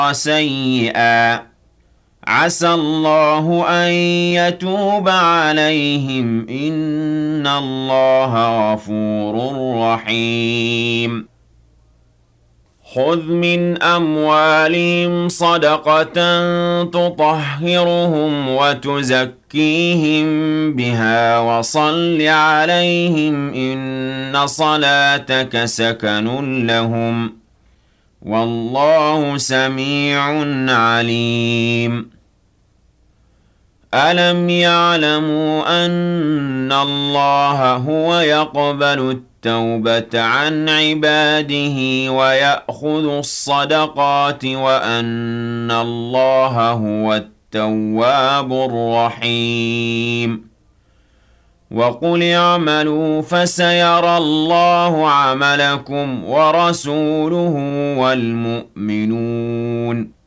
سيئا عسى الله أن يتوب عليهم إن الله غفور رحيم خذ من أموالهم صدقة تطهرهم وتزكيهم بها وصل عليهم إن صلاتك سكن لهم والله سميع عليم ألم يعلموا أن الله هو يقبل التوبة عن عباده ويأخذ الصدقات وأن الله هو التواب الرحيم وقل اعملوا فسيرى الله عملكم ورسوله والمؤمنون